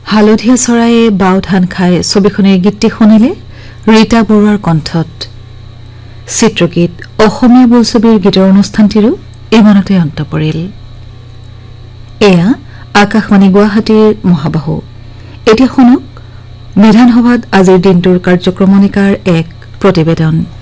হালধীয়া চৰায়ে বাও ধান খায় ছবিখনৰ গীতটি শুনিলে ৰীতা বৰুৱাৰ কণ্ঠত চিত্ৰগীত অসমীয়া বোলছবিৰ গীতৰ অনুষ্ঠানটিৰো ইমানতে অন্ত পৰিল এয়া আকাশবাণী গুৱাহাটীৰ মহাবাহু এতিয়া শুনক বিধানসভাত আজিৰ দিনটোৰ কাৰ্যক্ৰমণিকাৰ এক প্ৰতিবেদন